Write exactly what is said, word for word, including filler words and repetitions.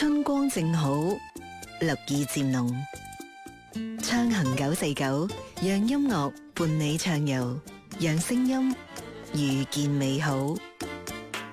春光正好，綠意漸濃。暢行九四九，讓音樂伴你暢遊，讓聲音遇見美好。